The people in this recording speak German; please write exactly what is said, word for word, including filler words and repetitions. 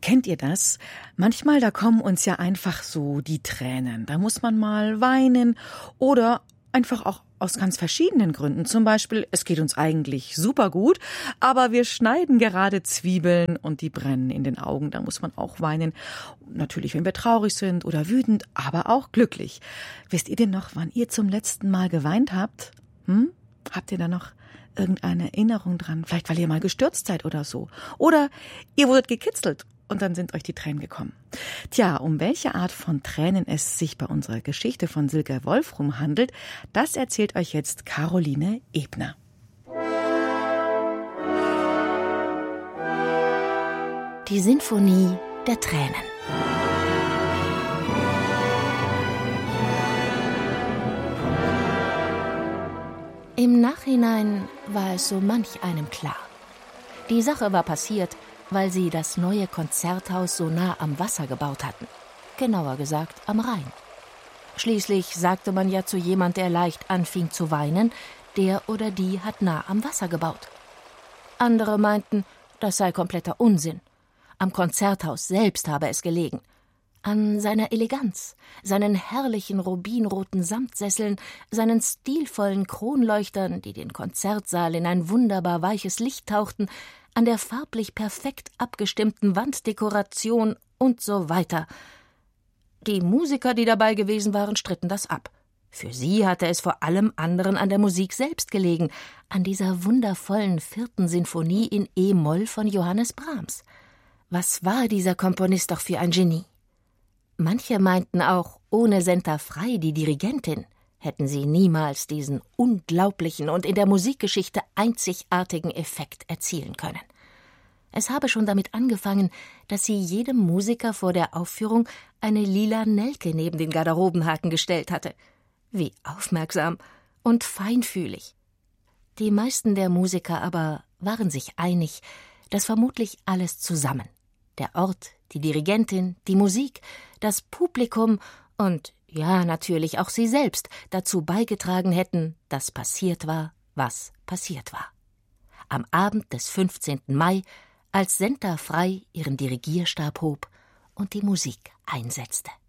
Kennt ihr das? Manchmal, da kommen uns ja einfach so die Tränen. Da muss man mal weinen oder einfach auch aus ganz verschiedenen Gründen. Zum Beispiel, es geht uns eigentlich super gut, aber wir schneiden gerade Zwiebeln und die brennen in den Augen. Da muss man auch weinen. Natürlich, wenn wir traurig sind oder wütend, aber auch glücklich. Wisst ihr denn noch, wann ihr zum letzten Mal geweint habt? Hm? Habt ihr da noch irgendeine Erinnerung dran? Vielleicht, weil ihr mal gestürzt seid oder so. Oder ihr wurdet gekitzelt und dann sind euch die Tränen gekommen. Tja, um welche Art von Tränen es sich bei unserer Geschichte von Silke Wolfrum handelt, das erzählt euch jetzt Caroline Ebner. Die Sinfonie der Tränen. Im Nachhinein war es so manch einem klar. Die Sache war passiert, weil sie das neue Konzerthaus so nah am Wasser gebaut hatten. Genauer gesagt am Rhein. Schließlich sagte man ja zu jemand, der leicht anfing zu weinen, der oder die hat nah am Wasser gebaut. Andere meinten, das sei kompletter Unsinn. Am Konzerthaus selbst habe es gelegen. An seiner Eleganz, seinen herrlichen rubinroten Samtsesseln, seinen stilvollen Kronleuchtern, die den Konzertsaal in ein wunderbar weiches Licht tauchten, an der farblich perfekt abgestimmten Wanddekoration und so weiter. Die Musiker, die dabei gewesen waren, stritten das ab. Für sie hatte es vor allem anderen an der Musik selbst gelegen, an dieser wundervollen vierten Sinfonie in E-Moll von Johannes Brahms. Was war dieser Komponist doch für ein Genie? Manche meinten auch, ohne Senta Frey, die Dirigentin, hätten sie niemals diesen unglaublichen und in der Musikgeschichte einzigartigen Effekt erzielen können. Es habe schon damit angefangen, dass sie jedem Musiker vor der Aufführung eine lila Nelke neben den Garderobenhaken gestellt hatte. Wie aufmerksam und feinfühlig. Die meisten der Musiker aber waren sich einig, dass vermutlich alles zusammen, der Ort, die Dirigentin, die Musik, das Publikum und, ja, natürlich auch sie selbst dazu beigetragen hätten, dass passiert war, was passiert war. Am Abend des fünfzehnten Mai, als Senta Frey ihren Dirigierstab hob und die Musik einsetzte.